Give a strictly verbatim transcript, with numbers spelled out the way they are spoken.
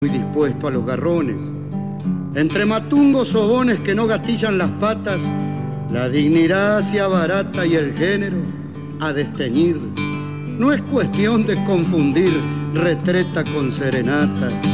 muy dispuesto a los garrones. Entre matungos sobones que no gatillan las patas, la dignidad se abarata y el género a desteñir. No es cuestión de confundir retreta con serenata.